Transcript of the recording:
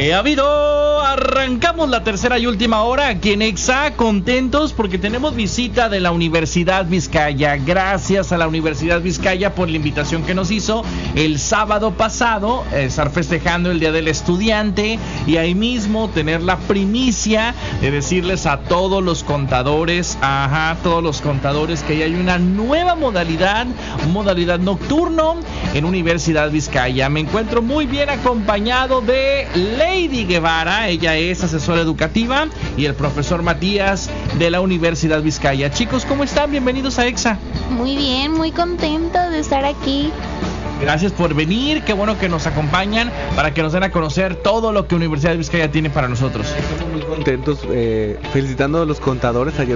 Arrancamos la tercera y última hora aquí en EXA, contentos porque tenemos visita de la Universidad Vizcaya. Gracias a la Universidad Vizcaya por la invitación que nos hizo el sábado pasado, estar festejando el Día del Estudiante y ahí mismo tener la primicia de decirles a todos los contadores, que ya hay una nueva modalidad nocturno en Universidad Vizcaya. Me encuentro muy bien acompañado de Lady Guevara, ella es asesora educativa, y el profesor Matías de la Universidad Vizcaya. Chicos, ¿cómo están? Bienvenidos a EXA. Muy bien, muy contento de estar aquí. Gracias por venir, qué bueno que nos acompañan para que nos den a conocer todo lo que Universidad Vizcaya tiene para nosotros. Estamos muy contentos, felicitando a los contadores. Ayer